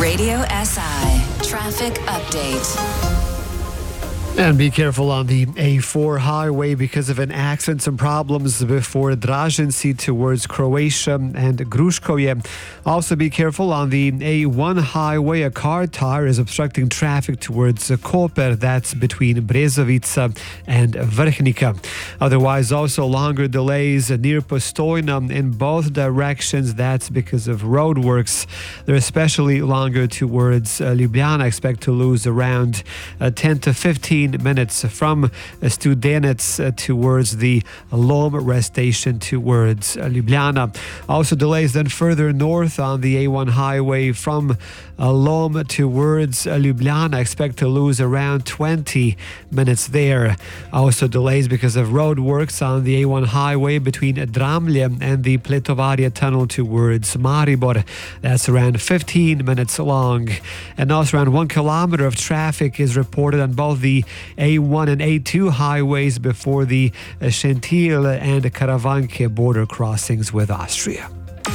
Radio SI Traffic Update. And be careful on the A4 highway because of an accident. Some problems before Dražanci towards Croatia and Gruškovje. Also be careful on the A1 highway. A car tire is obstructing traffic towards Koper. That's between Brezovica and Vrhnika. Otherwise, also longer delays near Postojna in both directions. That's because of roadworks. They're especially longer towards Ljubljana. Expect to lose around 10 to 15 minutes from Studenec towards the Lom rest station towards Ljubljana. Also delays then further north on the A1 highway from Lom towards Ljubljana. Expect to lose around 20 minutes there. Also delays because of road works on the A1 highway between Dramlje and the Pletovarje tunnel towards Maribor. That's around 15 minutes long. And also around 1 kilometer of traffic is reported on both the A1 and A2 highways before the Šentilj and Karavanke border crossings with Austria.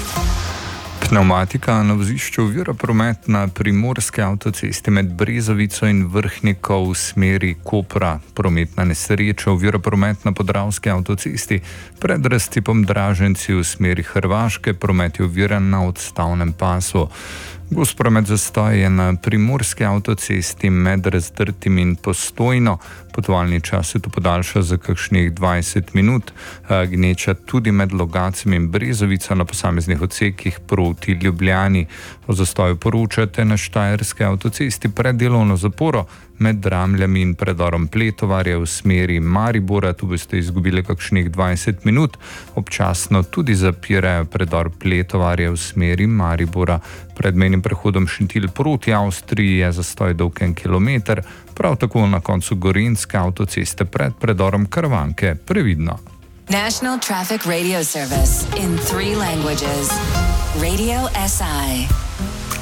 Pneumatika na vozišču ovira promet na primorski avtocesti med Brezovico in Vrhniko v smeri Kopra. Prometna nesreča ovira promet na podravski avtocesti pred raztipom Dražanci v smeri Hrvaške. Promet je oviran na odstavnem pasu. Gost promet zastoj je na primorski avtocesti med Razdrtim in Postojno. Potovalni čas se tu podaljša za kakšnih 20 minut. Gneča tudi med Logatcem in Brezovico na posameznih odsekih proti Ljubljani. O zastoju poročate na štajerski avtocesti pred delovno zaporo med Dramljami in predorom Pletovarje v smeri Maribora. Tu boste izgubili kakšnih 20 minut. Občasno tudi zapirajo predor Pletovarje v smeri Maribora. Pred mejnim prehodom Šentilj proti Avstriji je zastoj dolg 1 kilometer, prav tako na koncu Gorenjske avtoceste pred predorom Karavanke. Previdno. National Traffic Radio Service in 3 languages. Radio SI.